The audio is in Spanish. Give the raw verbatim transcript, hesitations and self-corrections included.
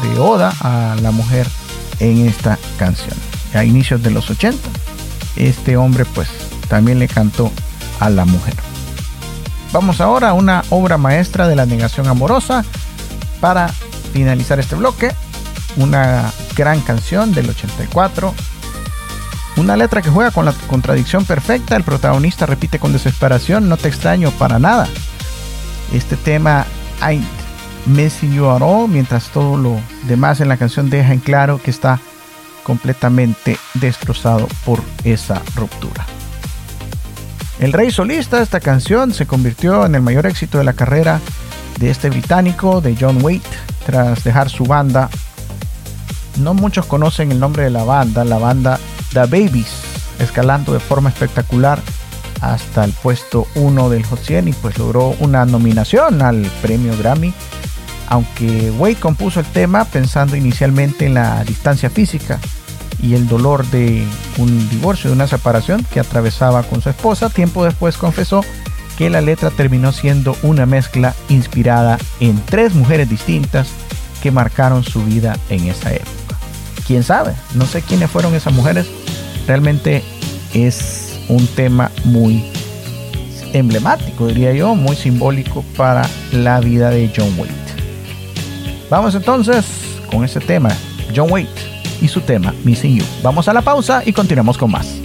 de oda a la mujer en esta canción. A inicios de los ochenta, este hombre pues también le cantó a la mujer. Vamos ahora a una obra maestra de la negación amorosa para finalizar este bloque. Una gran canción del ochenta y cuatro. Una letra que juega con la contradicción perfecta. El protagonista repite con desesperación: no te extraño para nada. Este tema, I Missing You at All, mientras todo lo demás en la canción deja en claro que está completamente destrozado por esa ruptura. El rey solista de esta canción se convirtió en el mayor éxito de la carrera de este británico, de John Waite, tras dejar su banda. No muchos conocen el nombre de la banda, la banda The Babies, escalando de forma espectacular hasta el puesto uno del Hot cien y pues logró una nominación al premio Grammy. Aunque Waite compuso el tema pensando inicialmente en la distancia física y el dolor de un divorcio, de una separación que atravesaba con su esposa, tiempo después confesó que la letra terminó siendo una mezcla inspirada en tres mujeres distintas que marcaron su vida en esa época. ¿Quién sabe? No sé quiénes fueron esas mujeres. Realmente es un tema muy emblemático, diría yo, muy simbólico para la vida de John Waite. Vamos entonces con este tema, John Waite y su tema Missing You. Vamos a la pausa y continuamos con más.